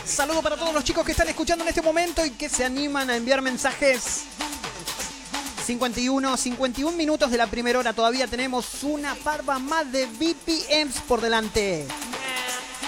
Saludo para todos los chicos que están escuchando en este momento y que se animan a enviar mensajes. 51 minutos de la primera hora. Todavía tenemos una parva más de BPMs por delante.